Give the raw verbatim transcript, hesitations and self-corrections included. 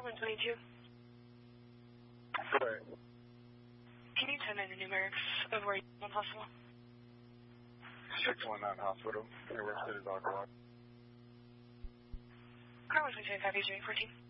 one twenty-two. Correct. Can you tell me the numerics of where you're on hospital? six one nine Hospital, University of Dog Walk. Car one twenty-two, five eight eight fourteen.